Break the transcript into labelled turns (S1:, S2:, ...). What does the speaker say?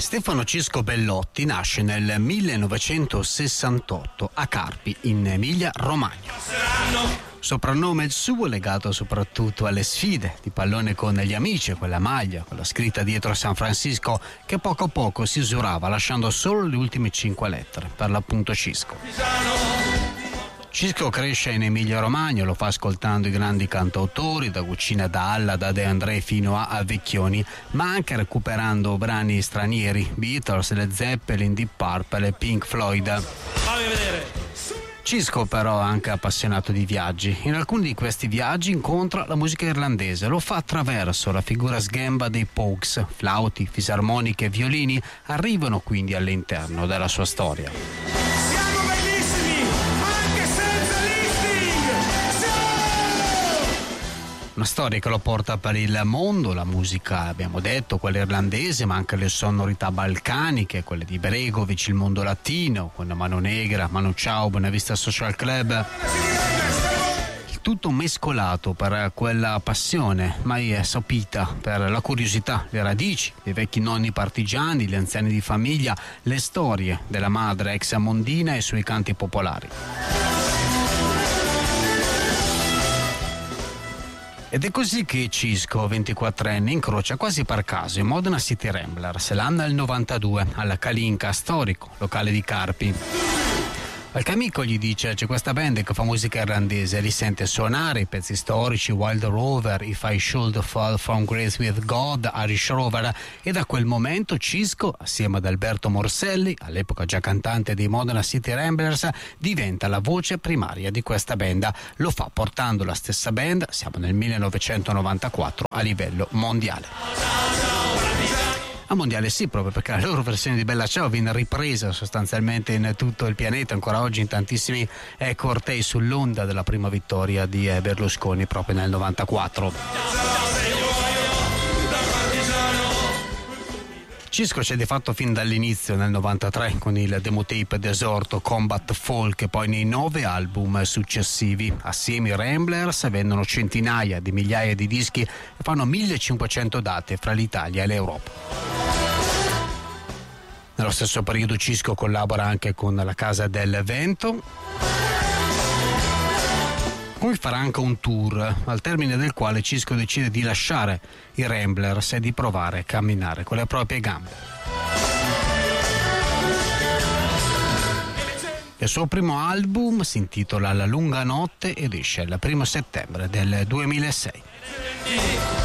S1: Stefano Cisco Bellotti nasce nel 1968 a Carpi, in Emilia-Romagna. Soprannome il suo legato soprattutto alle sfide di pallone con gli amici, quella maglia, quella scritta dietro San Francisco, che poco a poco si usurava lasciando solo le ultime 5 lettere, per l'appunto Cisco. Cisco cresce in Emilia-Romagna, lo fa ascoltando i grandi cantautori, da Guccina Dalla, da De André fino a Vecchioni, ma anche recuperando brani stranieri, Beatles, Led Zeppelin, Deep Purple e Pink Floyd.
S2: Fammi vedere.
S1: Cisco però è anche appassionato di viaggi. In alcuni di questi viaggi incontra la musica irlandese, lo fa attraverso la figura sghemba dei Pogues. Flauti, fisarmoniche e violini arrivano quindi all'interno della sua storia. Una storia che lo porta per il mondo, la musica, abbiamo detto, quella irlandese, ma anche le sonorità balcaniche, quelle di Bregovic, il mondo latino, con Mano Negra, Manu Chao, Buena Vista Social Club. Il tutto mescolato per quella passione mai sopita, per la curiosità, le radici dei vecchi nonni partigiani, gli anziani di famiglia, le storie della madre ex mondina e i suoi canti popolari. Ed è così che Cisco, 24enne, incrocia quasi per caso i Modena City Ramblers l'anno del 92 alla Kalinka, storico locale di Carpi. Qualche amico gli dice: c'è questa band che fa musica irlandese, li sente suonare i pezzi storici, Wild Rover, If I Should Fall From Grace With God, Irish Rover, e da quel momento Cisco, assieme ad Alberto Morselli, all'epoca già cantante dei Modena City Ramblers, diventa la voce primaria di questa band. Lo fa portando la stessa band, siamo nel 1994, a livello mondiale. A mondiale sì, proprio perché la loro versione di Bella Ciao viene ripresa sostanzialmente in tutto il pianeta, ancora oggi in tantissimi cortei, sull'onda della prima vittoria di Berlusconi proprio nel 94. Cisco c'è di fatto fin dall'inizio nel 93 con il demo tape d'esorto Combat Folk e poi nei 9 album successivi. Assieme i Ramblers vendono centinaia di migliaia di dischi e fanno 1500 date fra l'Italia e l'Europa. Nello stesso periodo Cisco collabora anche con la Casa del Vento. Poi farà anche un tour, al termine del quale Cisco decide di lasciare i Ramblers e di provare a camminare con le proprie gambe. Il suo primo album si intitola La lunga notte ed esce il 1 settembre del 2006.